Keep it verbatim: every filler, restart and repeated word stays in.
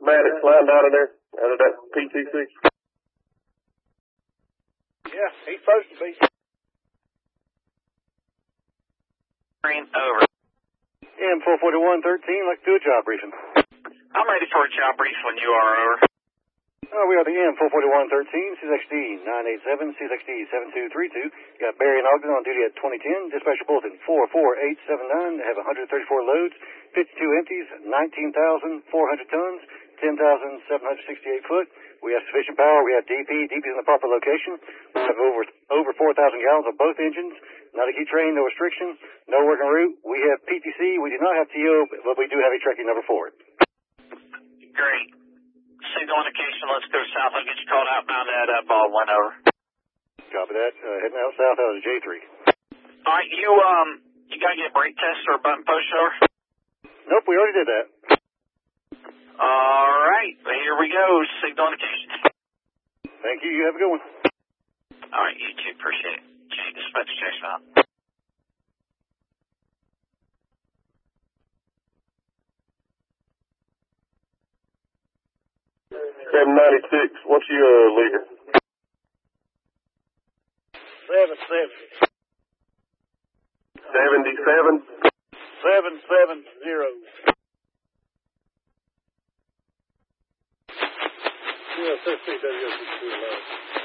Maddox flying down in there out of that P T C? Yeah, he's supposed to be. Over. M four forty-one thirteen, let's do a job briefing. I'm ready for a job brief when you are over. Oh, we are the M four forty-one thirteen, C X D nine eight seven, C X D seven two three two. You got Barry and Ogden on duty at twenty ten. Dispatcher bulletin four four eight seven nine. They have one hundred thirty-four loads, fifty-two empties, nineteen thousand four hundred tons, ten thousand seven hundred sixty-eight foot. We have sufficient power. We have D P. D P is in the proper location. We have over over four thousand gallons of both engines. Not a key train, no restriction, no working route. We have P T C. We do not have T O, but we do have a tracking number for it. Great. Signal indication, let's go south. I'll get you called outbound at uh, Baldwin, over. Copy that. Uh, heading out south out of J three. All right, you, um, you got to get a brake test or a button push, over? Nope, we already did that. All right, here we go. Signal indication. Thank you. You have a good one. All right, you too. Appreciate it. Okay, dispatch chase out. seven ninety-six, what's your uh, leader? Seven seven. seventy-seven? Seven seven zero. Yeah, six three W.